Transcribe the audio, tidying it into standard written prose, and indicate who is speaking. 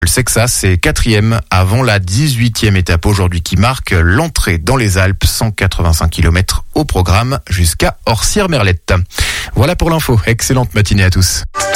Speaker 1: Le Sexas, c'est 4e avant la 18e étape aujourd'hui qui marque l'entrée dans les Alpes. 185 km au programme jusqu'à Orsières-Merlette. Voilà pour l'info. Excellente matinée à tous.